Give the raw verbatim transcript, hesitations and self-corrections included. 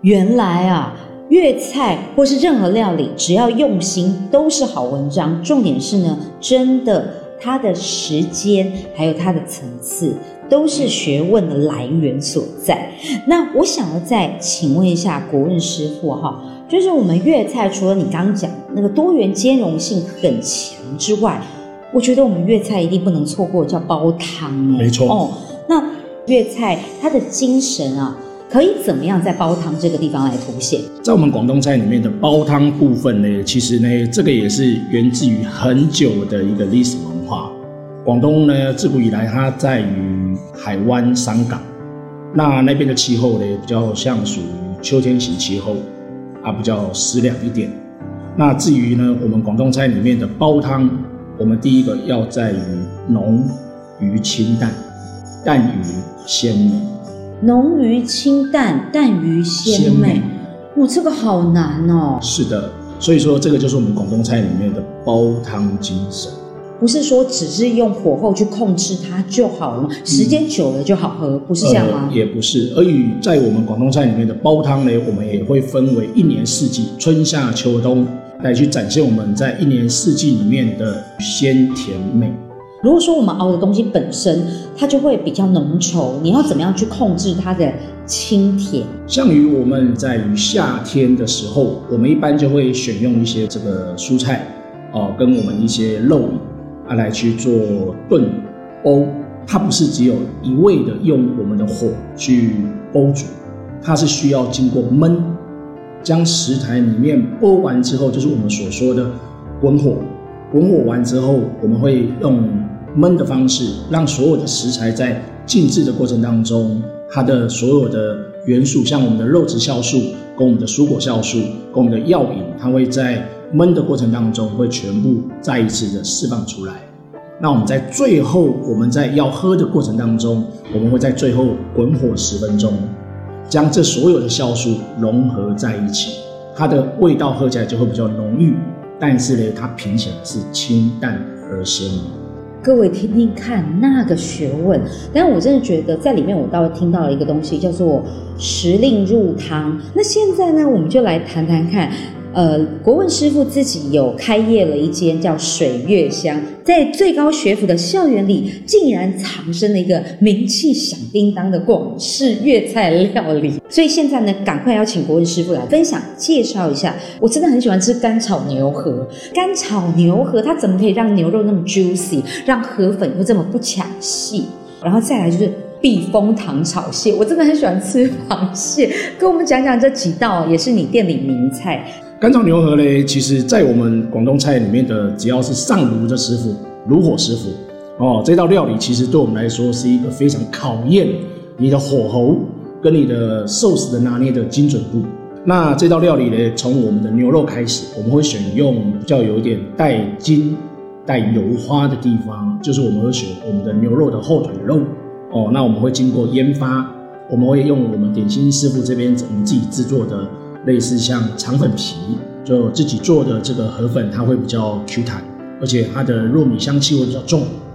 原来啊，粤菜或是任何料理，只要用心都是好文章。重点是呢，真的它的时间还有它的层次，都是学问的来源所在。那我想要再请问一下国文师傅哈，就是我们粤菜除了你刚刚讲那个多元兼容性很强之外，我觉得我们粤菜一定不能错过叫煲汤。 没错哦，那粤菜它的精神啊，可以怎么样在煲汤这个地方来凸显？ 在我们广东菜里面的煲汤部分呢，其实呢，这个也是源自于很久的一个历史文化。广东呢，自古以来它在于海湾山港，那那边的气候呢，比较像属于秋天型气候，啊，比较湿凉一点。那至于呢，我们广东菜里面的煲汤，我们第一个要在于浓于清淡，淡于鲜美。 浓于清淡，淡于鲜美。哇，这个好难哦。 是的，所以说这个就是我们广东菜里面的煲汤精神。 不是说只是用火候去控制它就好了吗？时间久了就好喝，不是这样吗？ 呃、也不是。而与在我们广东菜里面的煲汤呢，我们也会分为一年四季，春夏秋冬，来去展现我们在一年四季里面的鲜甜美。 如果说我们熬的东西本身它就会比较浓稠，你要怎么样去控制它的清甜？ 像于我们在于夏天的时候，我们一般就会选用一些这个蔬菜哦、呃，跟我们一些肉啊来去做炖煲。它不是只有一味的用我们的火去煲煮，它是需要经过焖，将食材里面煲完之后，就是我们所说的文火。文火完之后，我们会用焖的方式，让所有的食材在静置的过程当中，它的所有的元素，像我们的肉质酵素、跟我们的蔬果酵素、跟我们的药饮，它会在焖的过程当中会全部再一次的释放出来。那我们在最后，我们在要喝的过程当中，我们会在最后滚火十分钟，将这所有的酵素融合在一起，它的味道喝起来就会比较浓郁，但是呢，它品起来是清淡而鲜美。 各位听听看那个学问，但我真的觉得在里面我倒听到了一个东西叫做时令入汤。那现在呢，我们就来谈谈看，呃，国文师傅自己有开业了一间叫水月香，在最高学府的校园里，竟然藏身了一个名气响叮当的广式粤菜料理。所以现在呢，赶快邀请国文师傅来分享介绍一下。我真的很喜欢吃干炒牛河，干炒牛河它怎么可以让牛肉那么 juicy， 让河粉又这么不抢戏？然后再来就是避风塘炒蟹，我真的很喜欢吃螃蟹，跟我们讲讲这几道也是你店里名菜。 干炒牛河呢，其实在我们广东菜里面的，只要是上炉的师傅、炉火师傅哦，这道料理其实对我们来说是一个非常考验你的火候跟你的寿司的拿捏的精准度。那这道料理呢，从我们的牛肉开始，我们会选用比较有一点带筋、带油花的地方，就是我们会选我们的牛肉的后腿肉哦。那我们会经过腌发，我们会用我们点心师傅这边我们自己制作的。类似像肠粉皮，就自己做的这个河粉，它会比较 Q 弹，而且它的糯米香气会比较重。